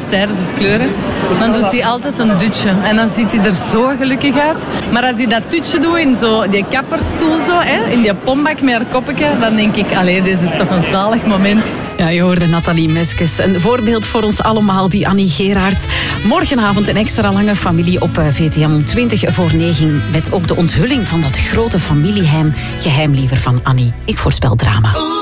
tijdens het kleuren, dan doet hij altijd een dutje. En dan ziet hij er zo gelukkig uit. Maar als hij dat dutje doet in zo die kapperstoel, zo, hè, in die pombak met haar koppetje, dan denk ik, allee, dit is toch een zalig moment. Ja, je hoorde Nathalie Meskes. Een voorbeeld voor ons allemaal, die Annie Gerards. Morgenavond een extra lange familie op VTM om 9:20 met ook de onthulling van dat grote familiegeheim liever van Annie. Ik voorspel drama.